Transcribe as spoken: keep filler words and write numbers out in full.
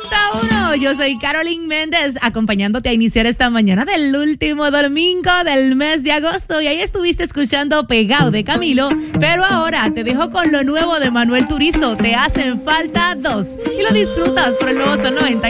uno. Yo soy Carolyn Méndez, acompañándote a iniciar esta mañana del último domingo del mes de agosto. Y ahí estuviste escuchando Pegado de Camilo, pero ahora te dejo con lo nuevo de Manuel Turizo. Te hacen falta dos. Y lo disfrutas por el nuevo Sol noventa.